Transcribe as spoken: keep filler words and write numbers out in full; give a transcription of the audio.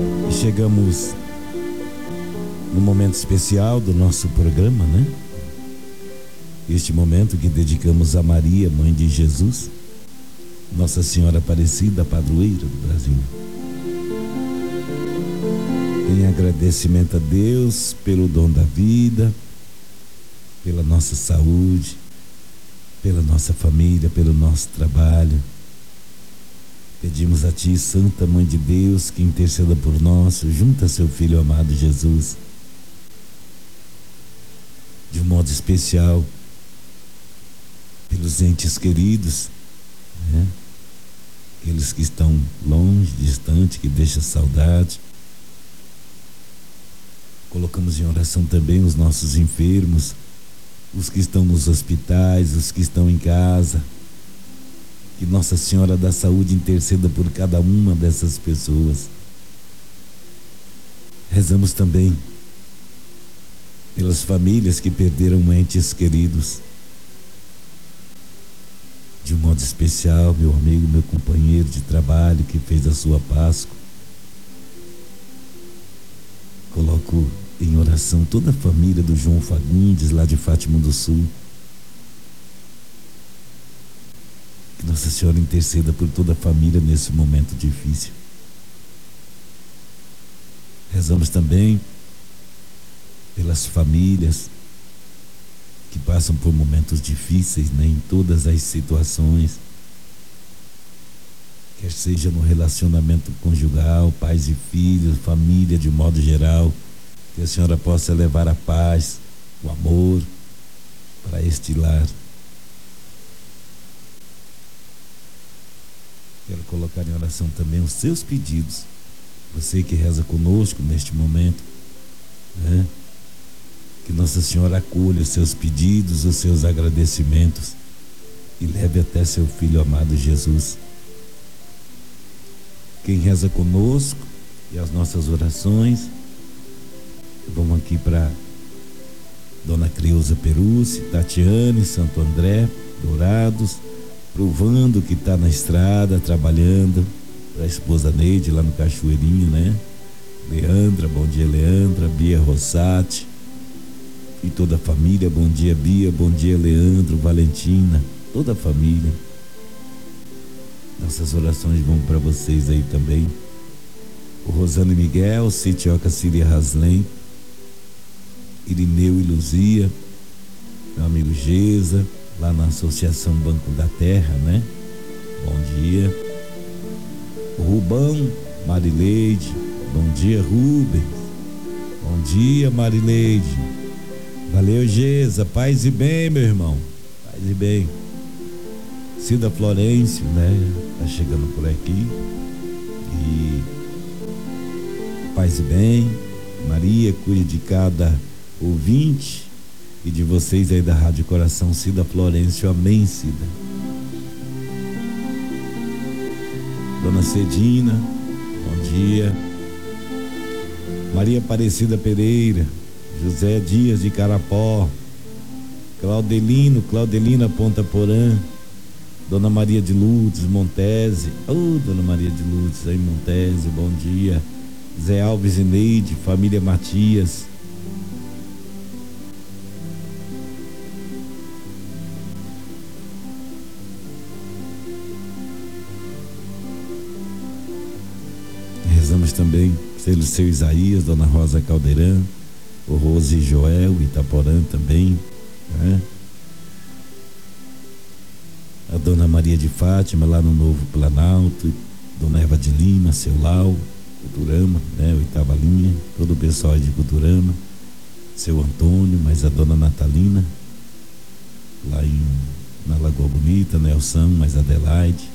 E chegamos no momento especial do nosso programa, né? Este momento que dedicamos a Maria, Mãe de Jesus, Nossa Senhora Aparecida, padroeira do Brasil. Em agradecimento a Deus pelo dom da vida, pela nossa saúde, pela nossa família, pelo nosso trabalho. Pedimos a Ti, Santa Mãe de Deus, que interceda por nós, junto a Seu Filho amado Jesus. De um modo especial, pelos entes queridos, né? Aqueles que estão longe, distante, que deixam saudade. Colocamos em oração também os nossos enfermos, os que estão nos hospitais, os que estão em casa. Que Nossa Senhora da Saúde interceda por cada uma dessas pessoas. Rezamos também pelas famílias que perderam entes queridos. De um modo especial, meu amigo, meu companheiro de trabalho que fez a sua Páscoa. Coloco em oração toda a família do João Fagundes, lá de Fátima do Sul. Que Nossa Senhora interceda por toda a família nesse momento difícil. Rezamos também pelas famílias que passam por momentos difíceis, né, em todas as situações, quer seja no relacionamento conjugal, pais e filhos, família de modo geral. Que a Senhora possa levar a paz, o amor para este lar. Quero colocar em oração também os seus pedidos. Você que reza conosco neste momento, né? Que Nossa Senhora acolha os seus pedidos, os seus agradecimentos e leve até seu Filho amado Jesus. Quem reza conosco e as nossas orações, vamos aqui para Dona Creuza Perucci, Tatiane, Santo André, Dourados, provando que está na estrada, trabalhando, para a esposa Neide lá no Cachoeirinho, né? Leandra, bom dia Leandra, Bia Rossati e toda a família, bom dia Bia, bom dia Leandro, Valentina, toda a família. Nossas orações vão para vocês aí também. O Rosana e Miguel, Citioca Síria Raslen, Irineu e Luzia, meu amigo Geza, lá na Associação Banco da Terra, né? Bom dia. O Rubão, Marileide, bom dia Rubens, bom dia Marileide, valeu Geza, paz e bem meu irmão, paz e bem. Cida Florencio, né? Tá chegando por aqui. E paz e bem. Maria, cuide de cada ouvinte e de vocês aí da Rádio Coração. Cida Florencio, amém Cida. Dona Cedina, bom dia. Maria Aparecida Pereira, José Dias de Carapó, Claudelino, Claudelina Ponta Porã, Dona Maria de Lourdes Montese, oh, Dona Maria de Lourdes aí Montese, bom dia. Zé Alves e Neide, família Matias. Rezamos também pelo seu Isaías, Dona Rosa Caldeirão, o Rose e Joel, Itaporã também, né? A Dona Maria de Fátima, lá no Novo Planalto, Dona Eva de Lima, seu Lau, Culturama, né? Oitava linha, todo o pessoal de Culturama, seu Antônio, mas a Dona Natalina, lá em, na Lagoa Bonita, Nelson, mais Adelaide,